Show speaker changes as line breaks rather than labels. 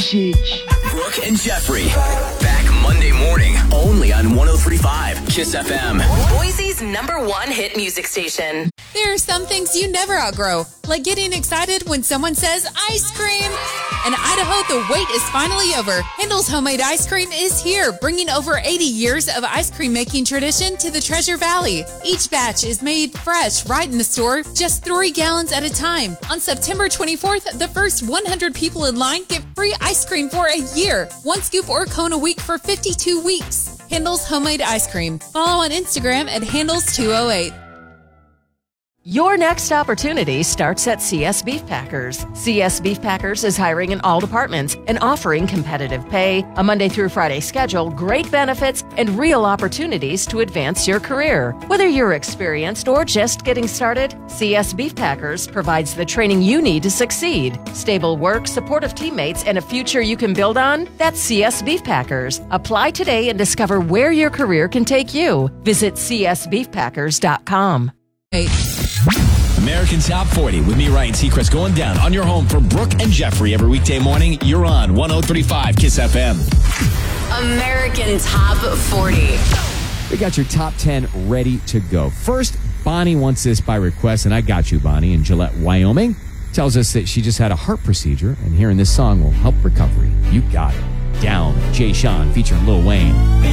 Sausage.
Brooke and Jeffrey. Back Monday morning, only on 103.5 Kiss FM.
Boise's #1 hit music station.
There are some things you never outgrow, like getting excited when someone says ice cream. In Idaho, the wait is finally over. Handel's Homemade Ice Cream is here, bringing over 80 years of ice cream making tradition to the Treasure Valley. Each batch is made fresh right in the store, just 3 gallons at a time. On September 24th, the first 100 people in line get free ice cream for a year. 1 scoop or cone a week for 52 weeks. Handel's Homemade Ice Cream. Follow on Instagram at Handles208.
Your next opportunity starts at CS Beef Packers. CS Beef Packers is hiring in all departments and offering competitive pay, a Monday through Friday schedule, great benefits, and real opportunities to advance your career. Whether you're experienced or just getting started, CS Beef Packers provides the training you need to succeed. Stable work, supportive teammates, and a future you can build on? That's CS Beef Packers. Apply today and discover where your career can take you. Visit csbeefpackers.com.
American Top 40 with me, Ryan Seacrest, going down on your home for Brooke and Jeffrey every weekday morning. You're on 103.5 Kiss FM.
American Top 40.
We got your top 10 ready to go. First, Bonnie wants this by request, and I got you, Bonnie, in Gillette, Wyoming. Tells us that she just had a heart procedure, and hearing this song will help recovery. You got it. Down, Jay Sean featuring Lil Wayne.